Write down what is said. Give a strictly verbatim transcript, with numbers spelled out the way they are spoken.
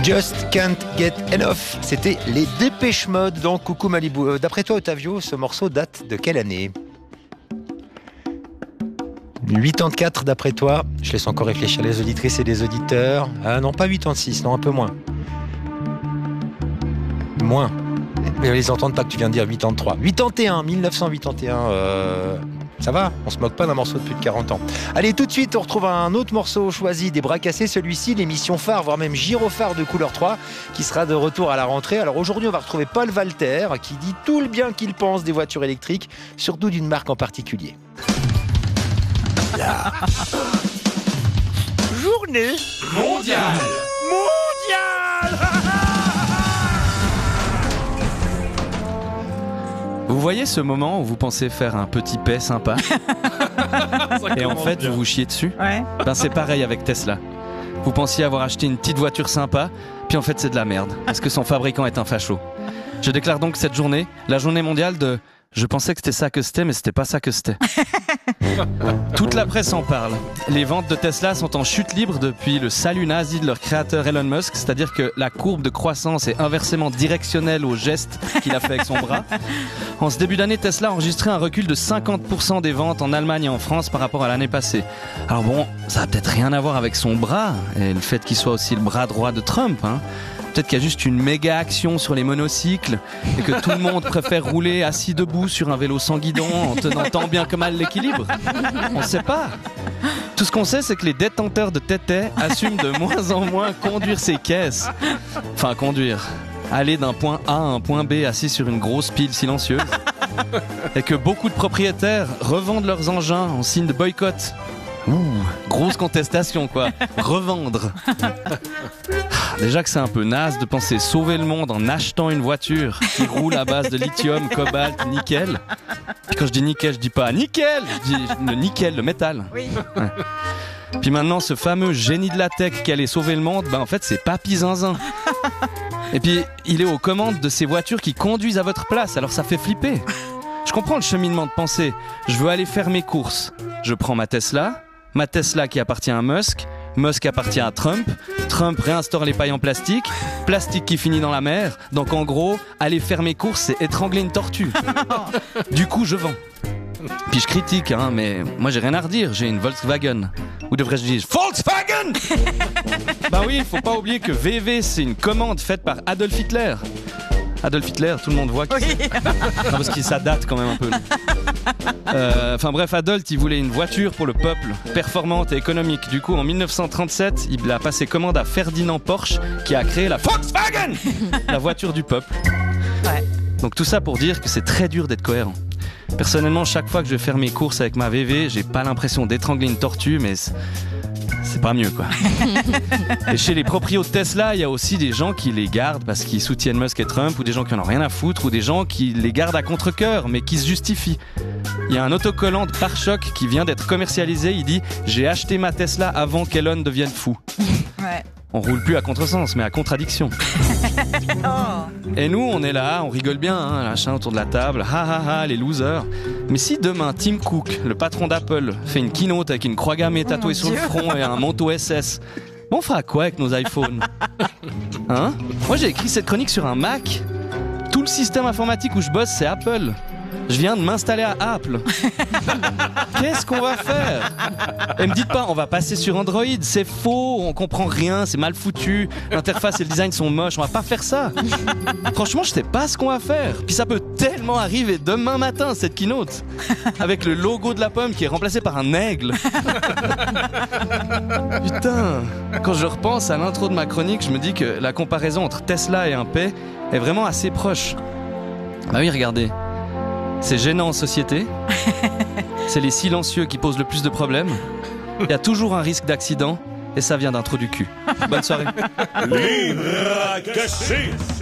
Just Can't Get Enough, c'était les Dépêche Mode dans Coucou Malibu. Euh, d'après toi, Ottavio, ce morceau date de quelle année ? quatre-vingt-quatre d'après toi. Je laisse encore réfléchir les auditrices et les auditeurs. Ah non, pas quatre-vingt-six, non, un peu moins. Moins. Mais ils n'entendent pas que tu viens de dire quatre-vingt-trois. quatre-vingt-un, mille neuf cent quatre-vingt-un. Euh... Ça va, on se moque pas d'un morceau de plus de quarante ans. Allez, tout de suite, on retrouve un autre morceau choisi des Bras Cassés, celui-ci, l'émission phare, voire même gyrophare de Couleur trois, qui sera de retour à la rentrée. Alors aujourd'hui, on va retrouver Paul Walter, qui dit tout le bien qu'il pense des voitures électriques, surtout d'une marque en particulier. La journée mondiale mondiale Vous voyez ce moment où vous pensez faire un petit paix sympa et en fait bien. Vous vous chiez dessus. Ouais. Ben c'est pareil avec Tesla. Vous pensiez avoir acheté une petite voiture sympa, puis en fait c'est de la merde, parce que son fabricant est un facho. Je déclare donc cette journée, la journée mondiale de « Je pensais que c'était ça que c'était, mais c'était pas ça que c'était ». Toute la presse en parle. Les ventes de Tesla sont en chute libre depuis le salut nazi de leur créateur Elon Musk, c'est-à-dire que la courbe de croissance est inversement directionnelle au geste qu'il a fait avec son bras. En ce début d'année, Tesla a enregistré un recul de cinquante pour cent des ventes en Allemagne et en France par rapport à l'année passée. Alors bon, ça a peut-être rien à voir avec son bras et le fait qu'il soit aussi le bras droit de Trump, hein. Peut-être qu'il y a juste une méga action sur les monocycles et que tout le monde préfère rouler assis debout sur un vélo sans guidon en tenant tant bien que mal l'équilibre. On ne sait pas. Tout ce qu'on sait, c'est que les détenteurs de tétés assument de moins en moins conduire ces caisses. Enfin, conduire. Aller d'un point A à un point B assis sur une grosse pile silencieuse. Et que beaucoup de propriétaires revendent leurs engins en signe de boycott. Ouh, grosse contestation quoi. Revendre. Déjà que c'est un peu naze de penser sauver le monde en achetant une voiture qui roule à base de lithium, cobalt, nickel. Puis quand je dis nickel, je dis pas nickel, je dis le nickel, le métal. Oui. Ouais. Puis maintenant, ce fameux génie de la tech qui allait sauver le monde, ben en fait c'est Papy Zinzin. Et puis il est aux commandes de ces voitures qui conduisent à votre place, alors ça fait flipper. Je comprends le cheminement de pensée. Je veux aller faire mes courses. Je prends ma Tesla, ma Tesla qui appartient à Musk, Musk appartient à Trump, Trump réinstaure les pailles en plastique, plastique qui finit dans la mer, donc en gros, aller faire mes courses, c'est étrangler une tortue. Du coup, je vends. Puis je critique, hein, mais moi j'ai rien à redire, j'ai une Volkswagen. Ou devrais-je dire Volkswagen. Bah oui, faut pas oublier que V V, c'est une commande faite par Adolf Hitler. Adolf Hitler, tout le monde voit qui oui. c'est. Non, parce que ça date quand même un peu. Enfin euh, bref, Adolf, il voulait une voiture pour le peuple, performante et économique. Du coup, en dix-neuf cent trente-sept, il a passé commande à Ferdinand Porsche, qui a créé la Volkswagen, la voiture du peuple. Ouais. Donc tout ça pour dire que c'est très dur d'être cohérent. Personnellement, chaque fois que je vais faire mes courses avec ma V V, j'ai pas l'impression d'étrangler une tortue, mais c'est, c'est pas mieux quoi. Et chez les proprios de Tesla, il y a aussi des gens qui les gardent parce qu'ils soutiennent Musk et Trump, ou des gens qui en ont rien à foutre, ou des gens qui les gardent à contre-cœur mais qui se justifient. Il y a un autocollant de pare-choc qui vient d'être commercialisé, il dit « J'ai acheté ma Tesla avant qu'Elon devienne fou ». Ouais. On roule plus à contresens, mais à contradiction. Oh. Et nous, on est là, on rigole bien, hein, machin autour de la table, ha ha ha, les losers. Mais si demain, Tim Cook, le patron d'Apple, fait une keynote avec une croix gammée tatouée oh sur Dieu. le front et un manteau S S, on fera quoi avec nos iPhones ? Hein ? Moi, j'ai écrit cette chronique sur un Mac. Tout le système informatique où je bosse, c'est Apple. Je viens de m'installer à Apple. Qu'est-ce qu'on va faire ? Et me dites pas, on va passer sur Android, c'est faux, on comprend rien, c'est mal foutu, l'interface et le design sont moches, on va pas faire ça. Franchement, je sais pas ce qu'on va faire. Puis ça peut tellement arriver demain matin, cette keynote, avec le logo de la pomme qui est remplacé par un aigle. Putain, quand je repense à l'intro de ma chronique, je me dis que la comparaison entre Tesla et un P est vraiment assez proche. Bah oui, regardez. C'est gênant en société. C'est les silencieux qui posent le plus de problèmes. Il y a toujours un risque d'accident. Et ça vient d'un trou du cul. Bonne soirée. Les Bras Cassés.